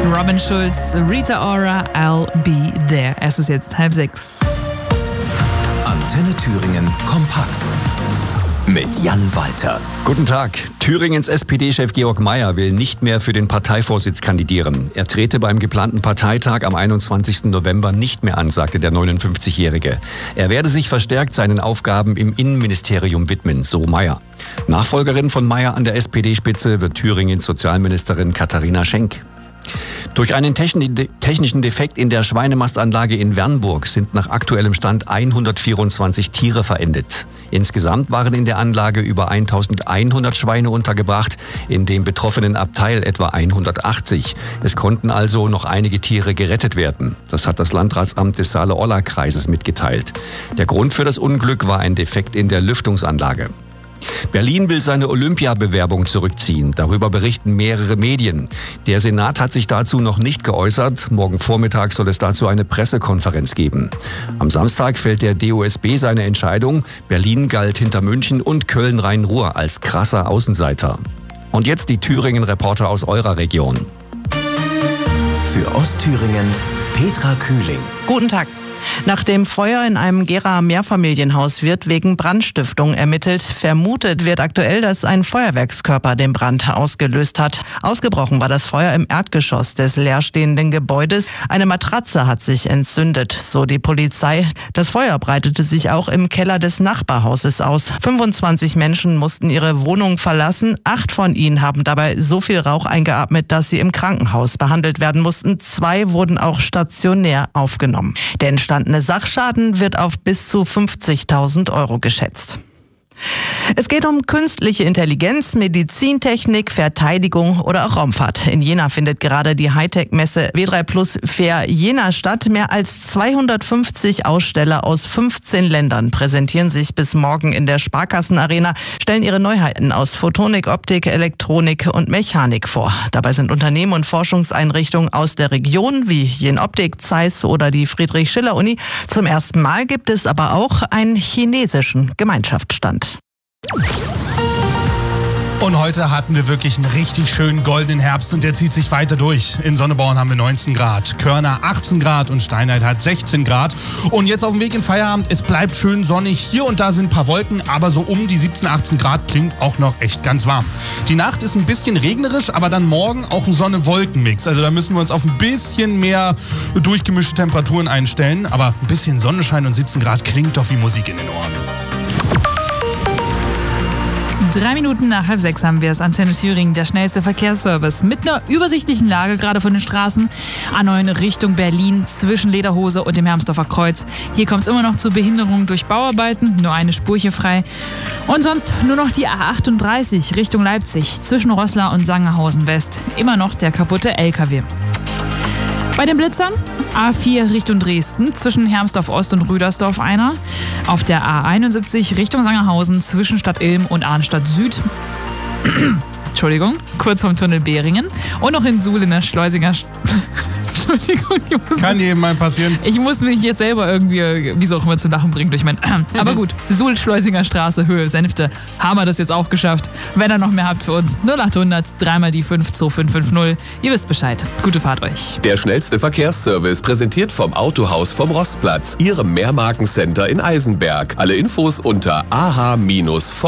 Robin Schulz, Rita Ora, I'll be there. Es ist jetzt 5:30. Antenne Thüringen kompakt. Mit Jan Walter. Guten Tag. Thüringens SPD-Chef Georg Mayer will nicht mehr für den Parteivorsitz kandidieren. Er trete beim geplanten Parteitag am 21. November nicht mehr an, sagte der 59-Jährige. Er werde sich verstärkt seinen Aufgaben im Innenministerium widmen, so Mayer. Nachfolgerin von Mayer an der SPD-Spitze wird Thüringens Sozialministerin Katharina Schenk. Durch einen technischen Defekt in der Schweinemastanlage in Wernburg sind nach aktuellem Stand 124 Tiere verendet. Insgesamt waren in der Anlage über 1100 Schweine untergebracht, in dem betroffenen Abteil etwa 180. Es konnten also noch einige Tiere gerettet werden. Das hat das Landratsamt des Saale-Orla-Kreises mitgeteilt. Der Grund für das Unglück war ein Defekt in der Lüftungsanlage. Berlin will seine Olympiabewerbung zurückziehen. Darüber berichten mehrere Medien. Der Senat hat sich dazu noch nicht geäußert. Morgen Vormittag soll es dazu eine Pressekonferenz geben. Am Samstag fällt der DOSB seine Entscheidung. Berlin galt hinter München und Köln-Rhein-Ruhr als krasser Außenseiter. Und jetzt die Thüringen-Reporter aus eurer Region. Für Ostthüringen Petra Kühling. Guten Tag. Nach dem Feuer in einem Geraer Mehrfamilienhaus wird wegen Brandstiftung ermittelt. Vermutet wird aktuell, dass ein Feuerwerkskörper den Brand ausgelöst hat. Ausgebrochen war das Feuer im Erdgeschoss des leerstehenden Gebäudes. Eine Matratze hat sich entzündet, so die Polizei. Das Feuer breitete sich auch im Keller des Nachbarhauses aus. 25 Menschen mussten ihre Wohnung verlassen. 8 von ihnen haben dabei so viel Rauch eingeatmet, dass sie im Krankenhaus behandelt werden mussten. 2 wurden auch stationär aufgenommen. Der entstandene Sachschaden wird auf bis zu 50.000 € geschätzt. Es geht um künstliche Intelligenz, Medizintechnik, Verteidigung oder auch Raumfahrt. In Jena findet gerade die Hightech-Messe W3+ Fair Jena statt. Mehr als 250 Aussteller aus 15 Ländern präsentieren sich bis morgen in der Sparkassenarena, stellen ihre Neuheiten aus Photonik, Optik, Elektronik und Mechanik vor. Dabei sind Unternehmen und Forschungseinrichtungen aus der Region wie Jenoptik, Zeiss oder die Friedrich-Schiller-Uni. Zum ersten Mal gibt es aber auch einen chinesischen Gemeinschaftsstand. Und heute hatten wir wirklich einen richtig schönen goldenen Herbst und der zieht sich weiter durch. In Sonneborn haben wir 19 Grad, Körner 18 Grad und Steinheit hat 16 Grad. Und jetzt auf dem Weg in Feierabend, es bleibt schön sonnig. Hier und da sind ein paar Wolken, aber so um die 17, 18 Grad klingt auch noch echt ganz warm. Die Nacht ist ein bisschen regnerisch, aber dann morgen auch ein Sonne-Wolken-Mix. Also da müssen wir uns auf ein bisschen mehr durchgemischte Temperaturen einstellen. Aber ein bisschen Sonnenschein und 17 Grad klingt doch wie Musik in den Ohren. 3 Minuten nach 5:30 haben wir es. Antenne Thüringen, der schnellste Verkehrsservice. Mit einer übersichtlichen Lage gerade von den Straßen. A9 Richtung Berlin zwischen Lederhose und dem Hermsdorfer Kreuz. Hier kommt es immer noch zu Behinderungen durch Bauarbeiten. Nur eine Spur hier frei. Und sonst nur noch die A38 Richtung Leipzig zwischen Roßla und Sangerhausen West. Immer noch der kaputte LKW. Bei den Blitzern A4 Richtung Dresden, zwischen Hermsdorf Ost und Rüdersdorf einer. Auf der A71 Richtung Sangerhausen, zwischen Stadt Ilm und Arnstadt Süd. Entschuldigung, kurz vom Tunnel Behringen. Und noch in Suhl in der Schleusinger... Entschuldigung, kann jedem mal passieren. Ich muss mich jetzt selber irgendwie, wie so auch immer, zum Lachen bringen durch mein... Aber gut, Suhl, Schleusinger Straße, Höhe, Senfte. Haben wir das jetzt auch geschafft. Wenn ihr noch mehr habt für uns, 0800 3 mal die 5 2550. Ihr wisst Bescheid. Gute Fahrt euch. Der schnellste Verkehrsservice präsentiert vom Autohaus vom Rostplatz, Ihrem Mehrmarkencenter in Eisenberg. Alle Infos unter ah-